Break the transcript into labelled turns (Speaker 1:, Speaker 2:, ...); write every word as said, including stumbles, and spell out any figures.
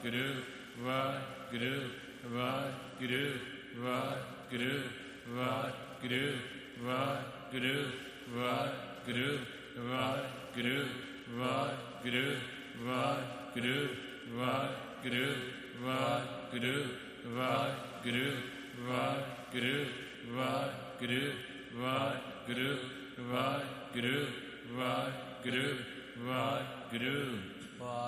Speaker 1: Guru, Vaheguru, Vaheguru, Vaheguru, Vaheguru, Vaheguru, Vaheguru, Vaheguru, Vaheguru, Vaheguru, Vaheguru, Vaheguru, Vaheguru, Vaheguru, Vaheguru, Vaheguru, Vaheguru, Vaheguru, Vaheguru, Vaheguru.